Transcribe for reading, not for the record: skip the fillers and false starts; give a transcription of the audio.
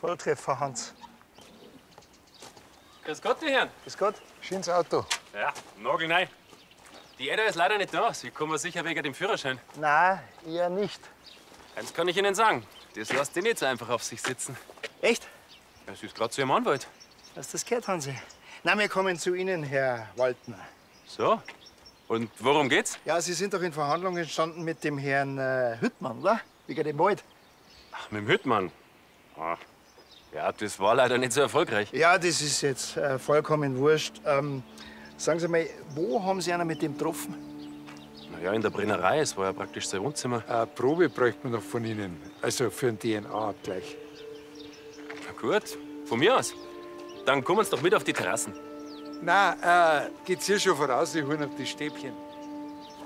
Volltreffer, Hans. Grüß Gott, die Herren. Grüß Gott. Schönes Auto. Ja, nagelneu. Die Edda ist leider nicht da. Sie kommen sicher wegen dem Führerschein. Nein, eher nicht. Eins kann ich Ihnen sagen. Das lässt die nicht so einfach auf sich sitzen. Echt? Ja, sie ist gerade zu Ihrem Anwalt. Hast du das gehört, Hansi? Na, wir kommen zu Ihnen, Herr Waldner. So. Und worum geht's? Ja, Sie sind doch in Verhandlungen gestanden mit dem Herrn Hüttmann, oder? Wegen dem Wald. Ach, mit dem Hüttmann. Ah. Ja, das war leider nicht so erfolgreich. Ja, das ist jetzt vollkommen wurscht. Sagen Sie mal, wo haben Sie einen mit dem getroffen? Na ja, in der Brennerei. Es war ja praktisch sein Wohnzimmer. Eine Probe bräuchte man noch von Ihnen. Also für einen DNA-Abgleich. Na gut, von mir aus. Dann kommen Sie doch mit auf die Terrassen. Nein, geht's hier schon voraus, ich hol noch die Stäbchen.